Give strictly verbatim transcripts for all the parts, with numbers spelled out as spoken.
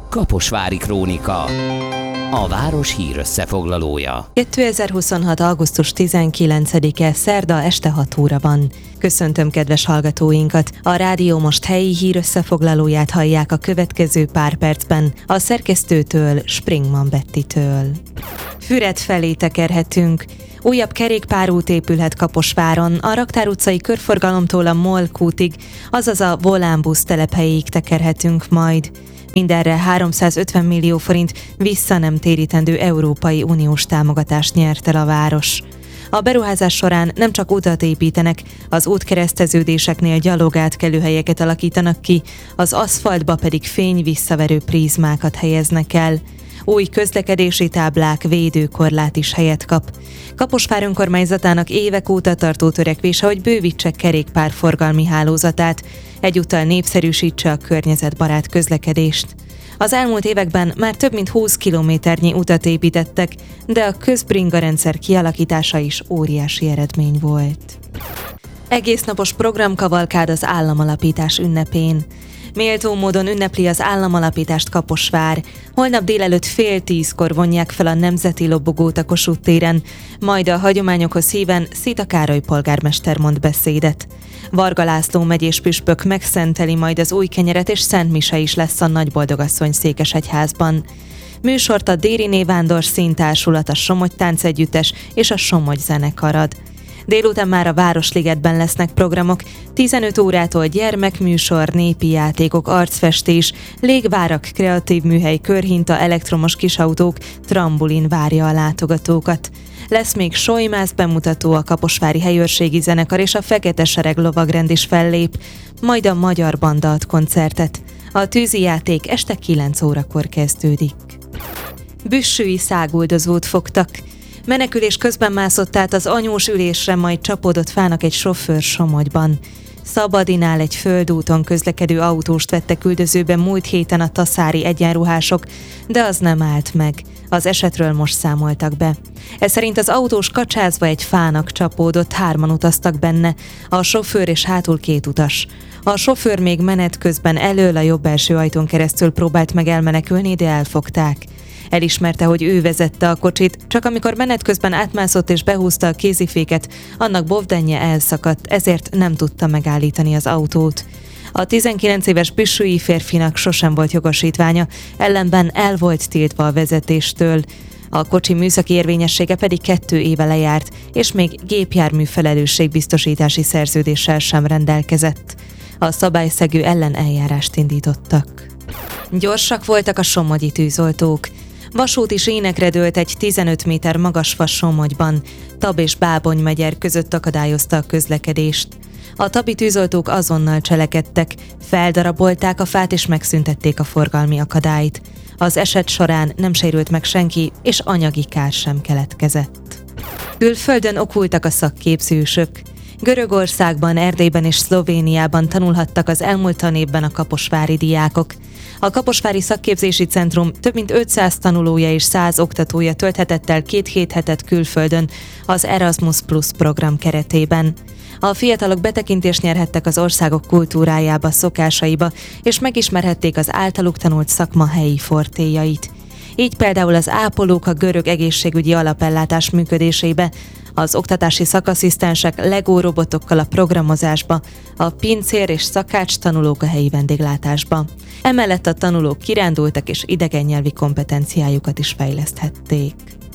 Kaposvári Krónika, a város hírösszefoglalója. kétezer-huszonhat. augusztus tizenkilencedike, szerda este hat óra van. Köszöntöm kedves hallgatóinkat! A Rádió Most helyi hírösszefoglalóját hallják a következő pár percben a szerkesztőtől, Springman Bettitől. Füred felé tekerhetünk. Újabb kerékpárút épülhet Kaposváron, a Raktár utcai körforgalomtól a MOL kútig, azaz a Volánbusz telephelyéig tekerhetünk majd. Mindenre háromszázötven millió forint vissza nem térítendő Európai Uniós támogatást nyert el a város. A beruházás során nem csak utat építenek, az útkereszteződéseknél gyalogátkelőhelyeket alakítanak ki, az aszfaltba pedig fény-visszaverő prizmákat helyeznek el. Új közlekedési táblák, védőkorlát is helyet kap. Kaposvár önkormányzatának évek óta tartó törekvése, hogy bővítse kerékpárforgalmi hálózatát, egyúttal népszerűsítse a környezetbarát közlekedést. Az elmúlt években már több mint húsz kilométernyi utat építettek, de a közbringarendszer kialakítása is óriási eredmény volt. Egésznapos programkavalkád az államalapítás ünnepén. Méltó módon ünnepli az államalapítást Kaposvár. Holnap délelőtt fél tízkor vonják fel a Nemzeti Lobogót a Kossuth téren, majd a hagyományokhoz híven Szita Károly polgármester mond beszédet. Varga László megyés püspök megszenteli majd az új kenyeret, és szentmise is lesz a Nagyboldogasszony Székesegyházban. Műsort a Dériné Vándor Színtársulat, a Somogy Táncegyüttes és a Somogy zenekar ad. Délután már a Városligetben lesznek programok, tizenöt órától gyermekműsor, népi játékok, arcfestés, légvárak, kreatív műhely, körhinta, elektromos kisautók, trambulin várja a látogatókat. Lesz még solymász bemutató, a Kaposvári Helyőrségi Zenekar és a Fekete Sereg lovagrend is fellép, majd a Magyar Banda ad koncertet. A tűzijáték este kilenc órakor kezdődik. Büssői száguldozót fogtak. Menekülés közben mászott át az anyós ülésre, majd csapódott fának egy sofőr Somogyban. Szabadinál egy földúton közlekedő autóst vettek üldözőbe múlt héten a taszári egyenruhások, de az nem állt meg. Az esetről most számoltak be. Ez szerint az autós kacsázva egy fának csapódott, hárman utaztak benne, a sofőr és hátul két utas. A sofőr még menet közben elől a jobb első ajtón keresztül próbált meg elmenekülni, de elfogták. Elismerte, hogy ő vezette a kocsit, csak amikor menet közben átmászott és behúzta a kéziféket, annak bovdenje elszakadt, ezért nem tudta megállítani az autót. A tizenkilenc éves büssői férfinak sosem volt jogosítványa, ellenben el volt tiltva a vezetéstől. A kocsi műszaki érvényessége pedig kettő éve lejárt, és még gépjármű felelősségbiztosítási szerződéssel sem rendelkezett. A szabályszegő ellen eljárást indítottak. Gyorsak voltak a somogyi tűzoltók. Vasúti sínekre dőlt egy tizenöt méter magas fa Somogyban. Tab és Bábony megyer között akadályozta a közlekedést. A tabi tűzoltók azonnal cselekedtek, feldarabolták a fát és megszüntették a forgalmi akadályt. Az eset során nem sérült meg senki, és anyagi kár sem keletkezett. Külföldön okultak a szakképzősök. Görögországban, Erdélyben és Szlovéniában tanulhattak az elmúlt tanévben a kaposvári diákok. A Kaposvári Szakképzési Centrum több mint ötszáz tanulója és száz oktatója tölthetett el két hét hetet külföldön az Erasmus Plus program keretében. A fiatalok betekintést nyerhettek az országok kultúrájába, szokásaiba, és megismerhették az általuk tanult szakma helyi fortéjait. Így például az ápolók a görög egészségügyi alapellátás működésébe, az oktatási szakasszisztensek Lego robotokkal a programozásba, a pincér és szakács tanulók a helyi vendéglátásba. Emellett a tanulók kirándultak és idegen nyelvi kompetenciájukat is fejleszthették.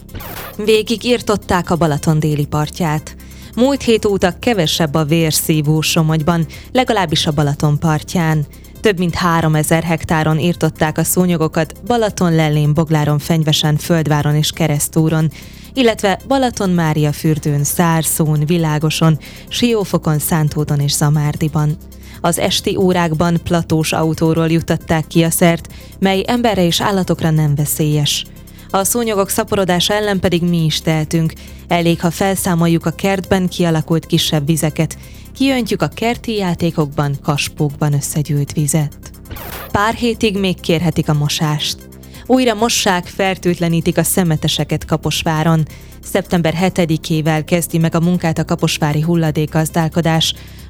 Végig írtották a Balaton déli partját. Múlt hét óta kevesebb a vérszívó Somogyban, legalábbis a Balaton partján. Több mint háromezer hektáron írtották a szúnyogokat Balaton, Lellén, Bogláron, Fenyvesen, Földváron és Keresztúron, illetve Balaton Mária fürdőn, Szárszón, Világoson, Siófokon, Szántódon és Zamárdiban. Az esti órákban platós autóról juttatták ki a szert, mely emberre és állatokra nem veszélyes. A szúnyogok szaporodása ellen pedig mi is tehetünk. Elég, ha felszámoljuk a kertben kialakult kisebb vizeket. Kiöntjük a kerti játékokban, kaspókban összegyűlt vizet. Pár hétig még kérhetik a mosást. Újra mossák, fertőtlenítik a szemeteseket Kaposváron. Szeptember hetedikével kezdi meg a munkát a kaposvári hulladékgazdálkodás.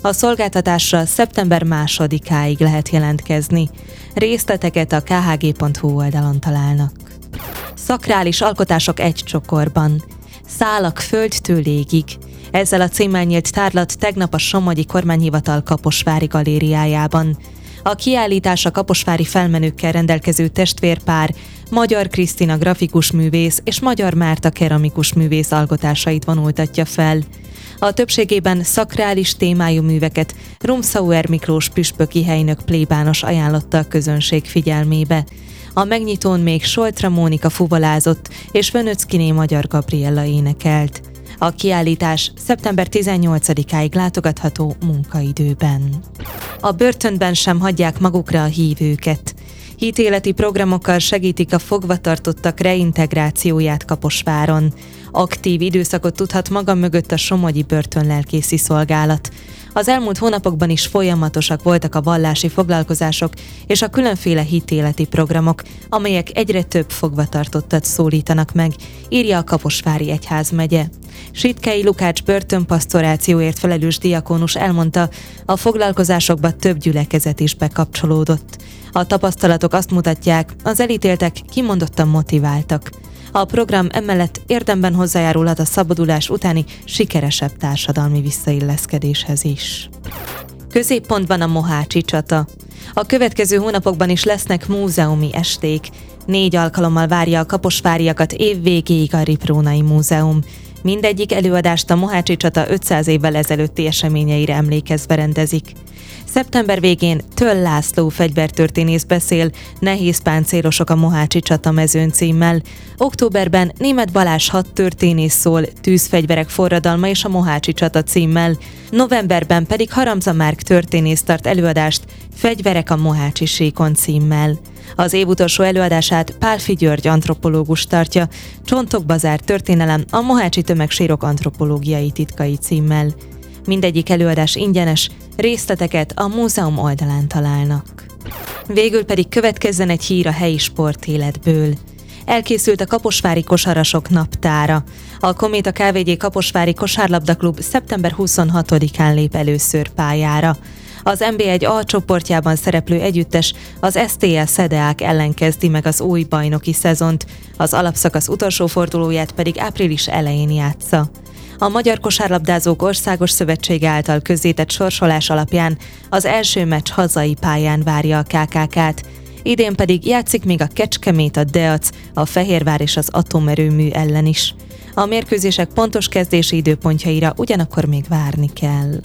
A szolgáltatásra szeptember másodikáig lehet jelentkezni. Részleteket a ká há gé pont hú oldalon találnak. Szakrális alkotások egy csokorban. Szálak földtől légig. Ezzel a címmel nyílt tárlat tegnap a Somogyi Kormányhivatal Kaposvári galériájában. A kiállítás a kaposvári felmenőkkel rendelkező testvérpár, Magyar Krisztina grafikus művész és Magyar Márta keramikus művész alkotásait vonultatja fel. A többségében szakrális témájú műveket Rumszauer Miklós püspöki helynök plébános ajánlotta a közönség figyelmébe. A megnyitón még Soltra Mónika fuvolázott és Vönöckiné Magyar Gabriella énekelt. A kiállítás szeptember tizennyolcadikáig látogatható munkaidőben. A börtönben sem hagyják magukra a hívőket. Hitéleti programokkal segítik a fogvatartottak reintegrációját Kaposváron. Aktív időszakot tudhat maga mögött a Somogyi Börtönlelkészi Szolgálat. Az elmúlt hónapokban is folyamatosak voltak a vallási foglalkozások és a különféle hitéleti programok, amelyek egyre több fogvatartottat szólítanak meg, írja a Kaposvári Egyházmegye. Sitkei Lukács börtönpasztorációért felelős diakónus elmondta, a foglalkozásokba több gyülekezet is bekapcsolódott. A tapasztalatok azt mutatják, az elítéltek kimondottan motiváltak. A program emellett érdemben hozzájárulhat a szabadulás utáni sikeresebb társadalmi visszailleszkedéshez is. Középpontban a mohácsi csata. A következő hónapokban is lesznek múzeumi esték. Négy alkalommal várja a kaposváriakat évvégéig a Riprónai Múzeum. Mindegyik előadást a mohácsi csata ötszáz évvel ezelőtti eseményeire emlékezve rendezik. Szeptember végén Töll László fegyvertörténész beszél Nehéz páncélosok a mohácsi csata mezőn címmel. Októberben Németh Balázs hadtörténész szól Tűzfegyverek forradalma és a mohácsi csata címmel. Novemberben pedig Haramza Márk történész tart előadást Fegyverek a mohácsi síkon címmel. Az év utolsó előadását Pálffy György antropológus tartja, Csontokba zárt történelem a mohácsi tömegsírok antropológiai titkai címmel. Mindegyik előadás ingyenes, részleteket a múzeum oldalán találnak. Végül pedig következzen egy hír a helyi sportéletből. Elkészült a kaposvári kosarasok naptára. A Kométa ká vé gé Kaposvári Kosárlabdaklub szeptember huszonhatodikán lép először pályára. Az en bé egy A csoportjában szereplő együttes az es té el Szedeák ellen kezdi meg az új bajnoki szezont, az alapszakasz utolsó fordulóját pedig április elején játsza. A Magyar Kosárlabdázók Országos Szövetsége által közzétett sorsolás alapján az első meccs hazai pályán várja a ká ká ká-t, idén pedig játszik még a Kecskemét, a Deac, a Fehérvár és az Atomerőmű ellen is. A mérkőzések pontos kezdési időpontjaira ugyanakkor még várni kell.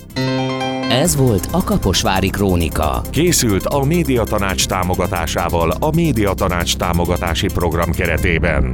Ez volt a Kaposvári Krónika. Készült a Médiatanács támogatásával a Médiatanács támogatási program keretében.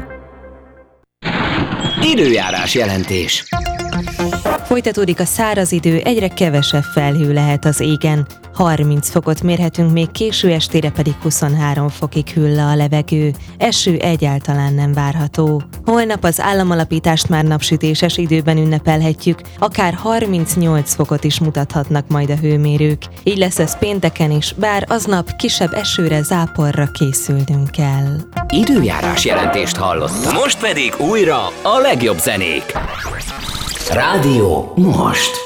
Időjárás jelentés. Folytatódik a száraz idő, egyre kevesebb felhő lehet az égen. harminc fokot mérhetünk, még késő estére pedig huszonhárom fokig hűl le a levegő. Eső egyáltalán nem várható. Holnap az államalapítást már napsütéses időben ünnepelhetjük, akár harmincnyolc fokot is mutathatnak majd a hőmérők. Így lesz ez pénteken is, bár aznap kisebb esőre, záporra készülnünk kell. Időjárás jelentést hallottak. Most pedig újra a legjobb zenék. Rádió most.